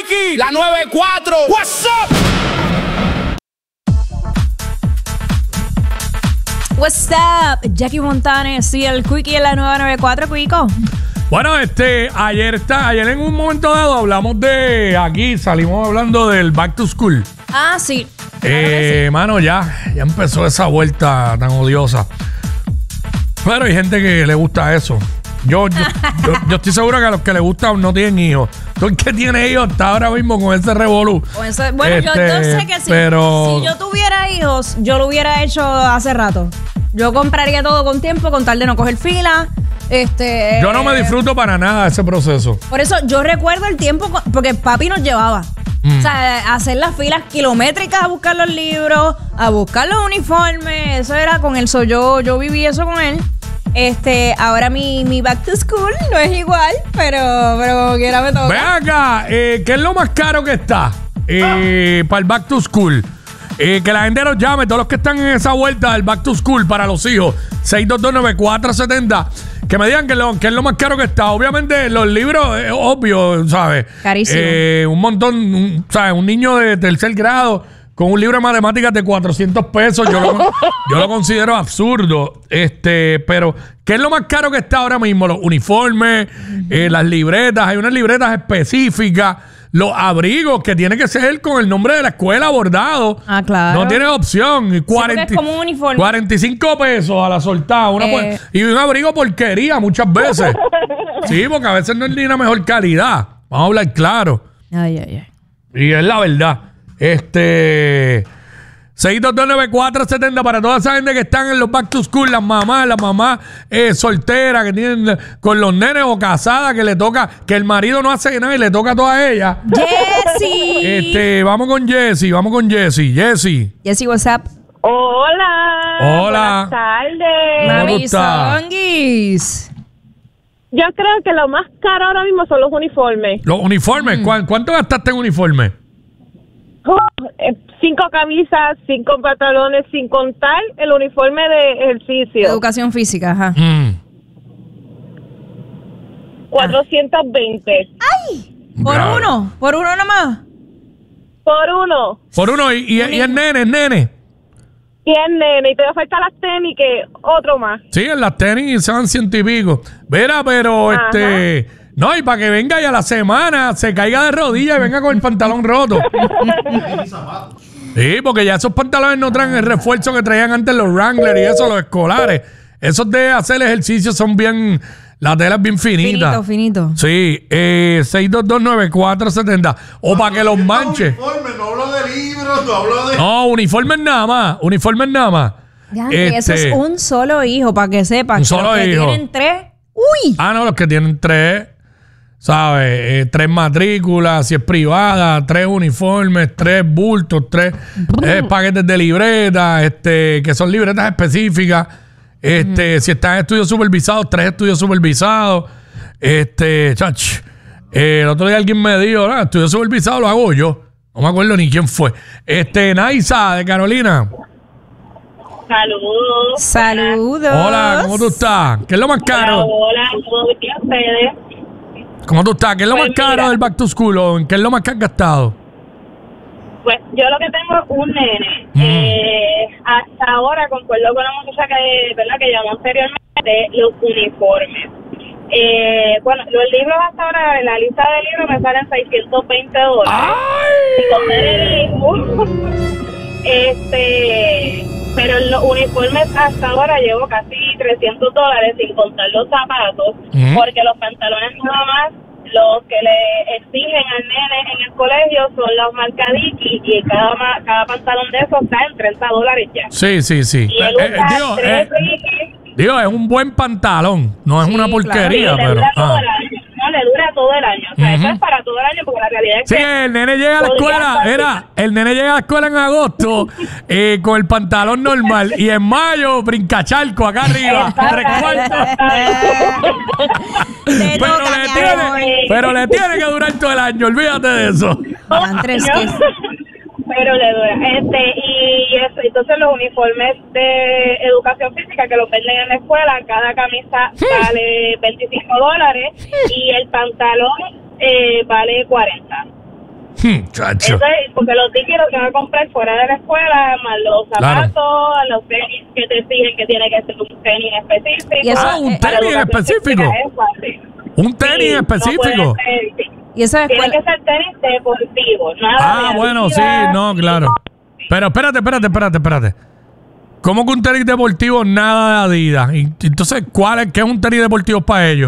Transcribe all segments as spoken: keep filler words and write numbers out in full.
Quickie, la noventa y cuatro. What's up? What's up? Jackie Montanes y el Quickie en la nueva noventa y cuatro, Quico. Bueno, este, ayer está, ayer en un momento dado hablamos de, aquí salimos hablando del Back to School. Ah, sí. Eh, sí. Mano, ya, ya empezó esa vuelta tan odiosa. Pero hay gente que le gusta eso. Yo, yo, yo, yo estoy seguro que a los que les gusta no tienen hijos. Tú el que tiene hijos está ahora mismo con ese revolú. Bueno, este, yo, yo sé que sí. Pero... Si yo tuviera hijos, yo lo hubiera hecho hace rato. Yo compraría todo con tiempo, con tal de no coger fila. Este, yo no me disfruto para nada ese proceso. Por eso yo recuerdo el tiempo, porque papi nos llevaba. Mm. O sea, hacer las filas kilométricas a buscar los libros, a buscar los uniformes. Eso era con él. So, yo, yo viví eso con él. Este, ahora mi, mi back to school no es igual, pero, pero como quiera me toca. Ve acá, eh, ¿qué es lo más caro que está eh, para el back to school? Eh, que la gente nos llame, todos los que están en esa vuelta del back to school para los hijos, seis dos dos nueve cuatro siete cero, que me digan que, lo, que es lo más caro que está. Obviamente los libros, es obvio, ¿sabes? Carísimo. Eh, un montón, un, ¿sabes? Un niño de tercer grado con un libro de matemáticas de cuatrocientos pesos, yo lo, yo lo considero absurdo. Este, pero, ¿qué es lo más caro que está ahora mismo? Los uniformes, eh, las libretas, hay unas libretas específicas, los abrigos que tiene que ser con el nombre de la escuela bordado. Ah, claro. No tiene opción. cuarenta, sí, es como un uniforme. cuarenta y cinco pesos a la soltada. Una eh. Y un abrigo porquería muchas veces. Sí, porque a veces no es ni una mejor calidad. Vamos a hablar claro. Ay, ay, ay. Y es la verdad. Este... seis dos dos nueve cuatro siete cero para toda esa gente que están en los back to school, las mamás, las mamás eh, solteras que tienen con los nenes o casadas que le toca, que el marido no hace nada y le toca a todas ellas. Jessie. Este, vamos con Jessie, vamos con Jessie. Jessie. Jessie, what's up? Hola. Hola. Buenas tardes. Mami Songuis. Yo creo que lo más caro ahora mismo son los uniformes. Los uniformes, mm. ¿cuánto gastaste en uniformes? Oh, eh, cinco camisas, cinco pantalones, sin contar el uniforme de ejercicio. Educación física, ajá. Mm. cuatrocientos veinte. ¡Ay! ¿Por claro. uno? ¿Por uno nomás? Por uno. Por uno, y, y, y el nene, el nene. Y el nene, y te falta las tenis, que otro más. Sí, en las tenis se van ciento y pico. Mira, pero ajá. este... No, y para que venga y a la semana se caiga de rodillas y venga con el pantalón roto. Sí, porque ya esos pantalones no traen el refuerzo que traían antes los Wrangler y eso, los escolares. Esos de hacer ejercicio son bien... La tela es bien finita. Finito, finito. Sí, eh, seis dos dos nueve cuatro siete cero. O para que los manche. Uniforme, no hablo de libros, no hablo de... No, uniformes nada más. Uniformes nada más. Ya, este, eso es un solo hijo, para que sepan. Un solo los que hijo. tienen tres. ¡Uy! Ah, no, los que tienen tres... ¿Sabes? Eh, tres matrículas, si es privada, tres uniformes, tres bultos, tres eh, paquetes de libretas, este, que son libretas específicas. Este, mm. Si están en estudios supervisados, tres estudios supervisados. Este, chach. Eh, el otro día alguien me dijo, no, estudios supervisados lo hago yo. No me acuerdo ni quién fue. Este, Naisa, de Carolina. Saludos. Saludos. Hola, ¿cómo tú estás? ¿Qué es lo más caro? Hola, hola, ¿cómo están ustedes? ¿Cómo tú estás? ¿Qué es lo pues más caro mira, del back to school? ¿O en qué es lo más que has gastado? Pues yo lo que tengo es un nene. Mm. Eh, hasta ahora, concuerdo con la muchacha que, ¿verdad? que llamó anteriormente, los uniformes. Eh, bueno, los libros hasta ahora, en la lista de libros me salen seiscientos veinte dólares. Con el libro. este... Pero en los uniformes hasta ahora llevo casi trescientos dólares sin contar los zapatos, uh-huh. porque los pantalones nada más, los que le exigen al nene en el colegio son los marca Dickie y cada, cada pantalón de esos está en treinta dólares ya. Sí, sí, sí. Y él eh, usa Dios, tres eh, Dickie. Dios, es un buen pantalón, no es sí, una porquería, claro. Sí, pero... Ah. No, le dura todo el año. O sea, uh-huh. eso es para todo el año, porque la realidad es sí, que... Sí, el nene llega a la escuela, era, el nene llega a la escuela en agosto eh, con el pantalón normal y en mayo brincachalco acá arriba, tres cuartos. pero, le tiene, pero le tiene que durar todo el año, olvídate de eso. Andrés, pero le dura. Este, y eso, entonces los uniformes de educación física que los venden en la escuela, cada camisa vale veinticinco dólares y el pantalón eh, vale cuarenta. Hmm, chacho. Eso es porque los tickets los tengo que comprar fuera de la escuela, más los zapatos, Claro. los tenis que te exigen que tiene que ser un tenis específico. Y eso- Ah, un eh, Para tenis la en educación específico. física es fácil. Un tenis Sí, no específico. puede ser, sí. Y eso es Tiene escuela. que ser tenis deportivo, nada Ah, de bueno, sí, Adidas. no, claro. Pero espérate, espérate, espérate, espérate. ¿Cómo que un tenis deportivo nada de Adidas? Y- Entonces, ¿cuál es, qué es un tenis deportivo para ellos?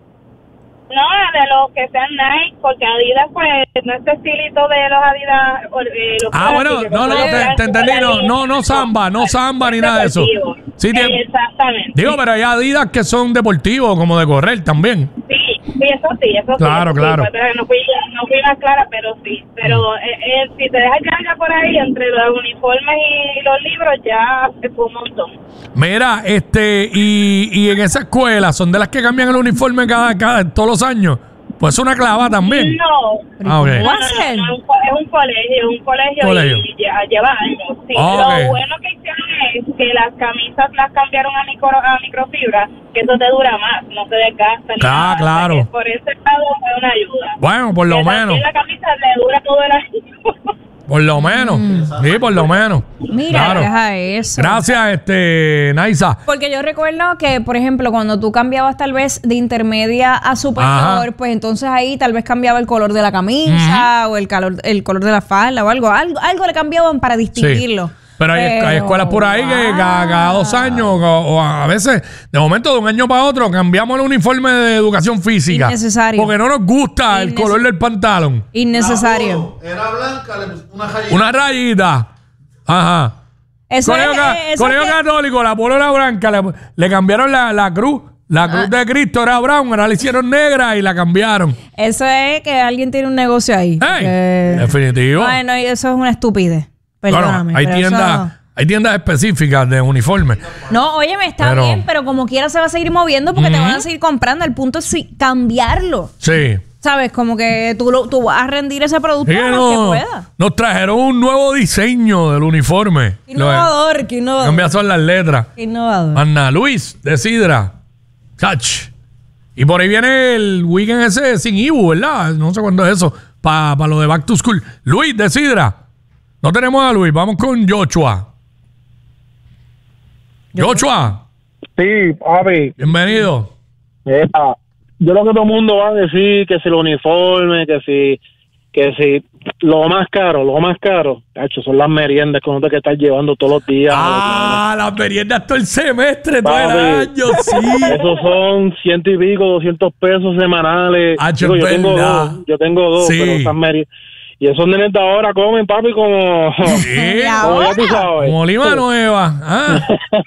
No, de los que sean Nike, porque Adidas, pues, no es estilito de los Adidas. o de los Ah, bueno, clásicos, no, no, que te, son te entendí, no, de- no, no samba, no samba ni nada de eso. deportivo. Sí, tiene- Exactamente. digo, pero hay Adidas que son deportivos, como de correr también. Sí, sí, eso sí, eso sí. Claro, eso claro. Sí, pues, no, fui, no fui más clara, pero sí. Pero eh, eh, si te dejas ya por ahí, entre los uniformes y, y los libros, ya es un montón. Mira, este, y, y en esa escuela, ¿son de las que cambian el uniforme cada, cada todos los años? Pues es una clava también. No. Ah, ok. ¿Cómo No, va a no, ser? no, no, es un co- es un colegio, es un colegio, Colegio. y ya lleva años. Sí. Ah, ok. Lo bueno que hicieron es que las camisas las cambiaron a, micro, a microfibra, que eso te dura más, no te desgasta. ni Ah, nada. claro. O sea, que por ese lado es una ayuda. Bueno, por lo Que menos. también la camisa le dura todo el año. Por lo menos. Sí, por lo menos. Mira, Claro. deja eso. Gracias, este, Naisa. Porque yo recuerdo que, por ejemplo, cuando tú cambiabas tal vez de intermedia a superior, Ajá. pues entonces ahí tal vez cambiaba el color de la camisa o el, calor, el color de la falda o algo. Algo, algo le cambiaban para distinguirlo. Pero hay, hay escuelas por ahí que cada, cada dos años o, o a veces, de momento de un año para otro, cambiamos el uniforme de educación física. Innecesario. Porque no nos gusta el Innece- color del pantalón. Innecesario. Era blanca, le puse una rayita. Una rayita. Ajá. Eso Colegio, es, ca- eh, eso colegio es que- católico, la polola blanca, le, le cambiaron la, la cruz. La cruz de Cristo era brown, ahora la hicieron negra y la cambiaron. Eso es que alguien tiene un negocio ahí. ¡Ey! Que- Definitivo. Bueno, y eso es una estupidez. Bueno, Perdóname. hay pero tiendas, eso- hay tiendas específicas de uniforme. No, oye, me está Pero- bien, pero como quiera se va a seguir moviendo porque te van a seguir comprando. El punto es sí, cambiarlo. Sí. ¿Sabes? Como que tú, lo, tú vas a rendir ese producto Es que a lo no- que pueda. nos trajeron un nuevo diseño del uniforme. Qué innovador, qué Lo innovador. cambian son las letras. Qué innovador. Ana Luis de Sidra. Chach. Y por ahí viene el weekend ese sin Ibu, ¿verdad? No sé cuándo es eso. Para lo de Back to School. Luis de Sidra. No tenemos a Luis. Vamos con Joshua. Joshua. Sí, papi. Bienvenido. Mira, yo lo que todo el mundo va a decir, que si el uniforme, que si, que si lo más caro, lo más caro, cacho, son las meriendas que uno tiene que estar llevando todos los días. Ah, las meriendas todo el semestre, todo el Papi. año, sí. Esos son ciento y pico, doscientos pesos semanales. Hacho, Digo, yo es tengo verdad. dos, yo tengo dos, Sí. pero esas meri- y esos nenes de ahora comen, papi, como, Sí. como ya tú sabes. Como Lima Nueva. Ah,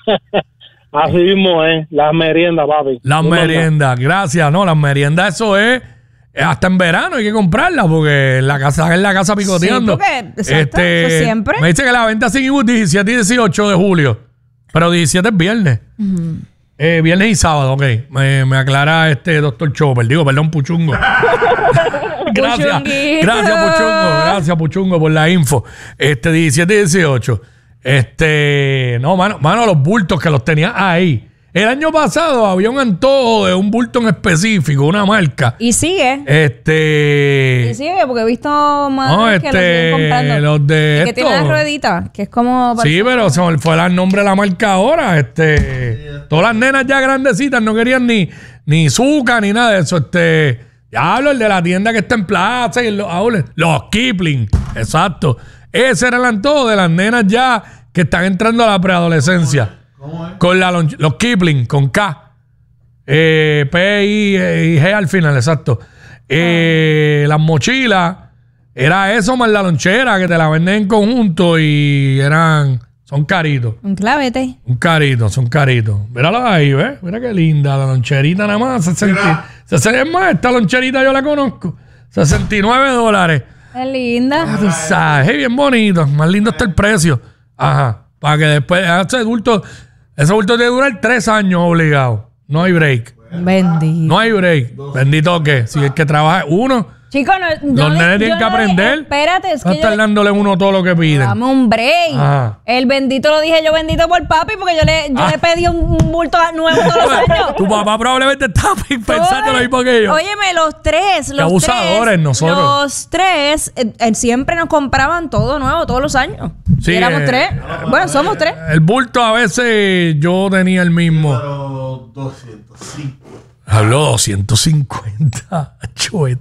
Así mismo es, las meriendas, papi. las Es verdad. meriendas, gracias. No, las meriendas, eso es. eh, Hasta en verano hay que comprarlas porque en la casa en la casa picoteando. Sí, porque, exacto, eso siempre. Me dice que la venta sin Ibu diecisiete y dieciocho de julio. Pero diecisiete es viernes. Eh, viernes y sábado, ok. Me, me aclara este doctor Chopper. Digo, perdón, Puchungo. Gracias. Puchunguito. Gracias, Puchungo. Gracias, Puchungo, por la info. Este, diecisiete y dieciocho. Este, no, mano, mano, los bultos que los tenía ahí. El año pasado había un antojo de un bulto en específico, una marca. Y sigue. Este. Y sigue, porque he visto más No, que lo siguen este. comprando. Los de. Y que tiene estos. las rueditas, que es como... Sí, pero se me fue el nombre de la marca ahora. Este, todas las nenas ya grandecitas no querían ni, ni Zucca ni nada de eso. Este, ya hablo el de la tienda que está en plaza y los, outlets. Los Kipling, exacto. Ese era el antojo de las nenas ya que están entrando a la preadolescencia. ¿Cómo es? Con la lonch- los Kipling, con K. Eh, P I y G al final, exacto. Eh, Las mochilas, era eso más la lonchera que te la venden en conjunto y eran, son caritos. Un clavete. Un carito, son caritos. Míralo ahí, ¿ves? Mira qué linda la loncherita nada más. sesenta, sesenta, es más, esta loncherita yo la conozco. sesenta y nueve dólares. Es linda. Ah, tú sabes, es bien bonito. Más lindo está el precio. Ajá. Para que después, ese bulto, ese bulto te dura tres años obligado. No hay break. Bendito. No hay break. Bendito que. Si el que trabaja uno, Chicos, no, Los no, nenes tienen yo que no- aprender. Espérate, es No que estar yo... dándole uno todo lo que piden. Dame un break. Ajá. El bendito lo dije yo bendito por papi porque yo le, yo Ah. le pedí un, un bulto nuevo todos los años. Tu papá probablemente está pensando lo mismo que yo. Óyeme, los tres, los abusadores tres, nosotros. Los tres, eh, eh, siempre nos compraban todo nuevo todos los años. Sí, Y éramos eh, tres. Bueno, somos tres. El bulto a veces yo tenía el mismo. Pero doscientos cinco. Habló doscientos cincuenta. Chuete,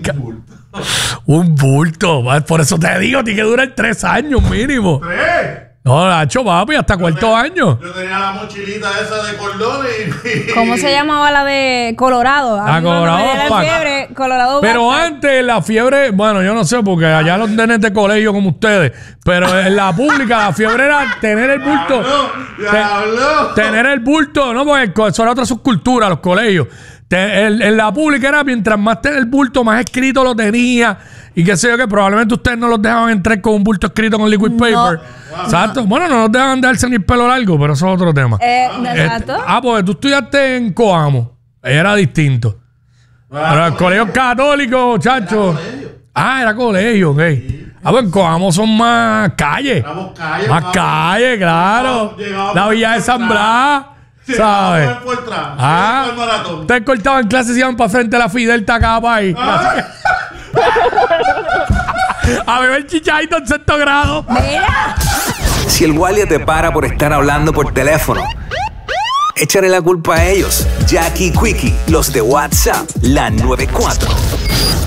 un bulto. Por eso te digo, tiene que durar tres años mínimo. ¿Tres? No, Nacho, papi, hasta cuarto año. Yo tenía la mochilita esa de cordones y... ¿Cómo se llamaba la de Colorado? A La mí cuando Colorado me diera Pack. fiebre, Colorado Pero Backpack. antes la fiebre, bueno, yo no sé, porque allá los nenes de colegio como ustedes, pero en la pública la fiebre era tener el bulto. ¡Ya Te- habló! Tener el bulto, no, porque eso era otra subcultura, los colegios. Te- el- en la pública era mientras más tener el bulto, más escrito lo tenía. Y qué sé yo, que probablemente ustedes no los dejaban entrar con un bulto escrito con liquid paper. Exacto. Bueno, no nos dejaban darse ni el pelo largo, pero eso es otro tema. Eh, Este- exacto. ah, porque tú estudiaste en Coamo. Era distinto. Pero el colegio católico, muchachos. Ah, era colegio, ok. Ah, pues en Coamo son más calles. Éramos calle, Más papi. calle, claro. Llegábamos La Villa de por San atrás. Blas. ¿Sabes? Llegábamos por atrás. Ah, Llegábamos al maratón. ustedes cortaban clases y iban para frente a la Fidel Tacapa ahí. A beber chichadito en sexto grado. Mira. Si el guardia te para por estar hablando por teléfono, échale la culpa a ellos. Jackie Quickie, los de WhatsApp, la noventa y cuatro.